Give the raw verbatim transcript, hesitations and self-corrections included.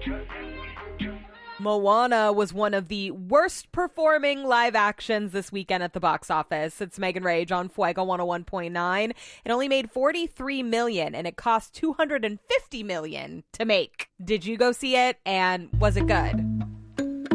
Moana was one of the worst performing live actions this weekend at the box office. It's Megan Rage on Fuego one oh one point nine. It only made forty-three million dollars and it cost two hundred fifty million dollars to make. Did you go see it, and was it good?